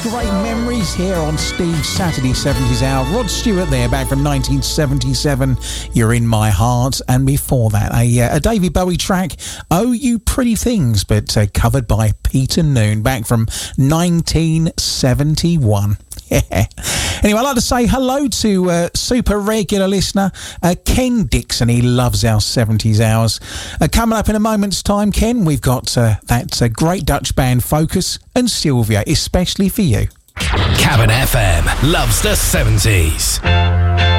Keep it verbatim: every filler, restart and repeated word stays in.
great memories here on Steve's Saturday seventies Hour. Rod Stewart there, back from nineteen seventy-seven, You're in My Heart. And before that, a, uh, a David Bowie track, Oh You Pretty Things, but uh, covered by Peter Noone, back from nineteen seventy-one. Yeah. Anyway, I'd like to say hello to uh, super regular listener uh, Ken Dixon. He loves our seventies hours. Uh, coming up in a moment's time, Ken, we've got uh, that uh, great Dutch band Focus and Sylvia, especially for you. Cabin F M loves the seventies.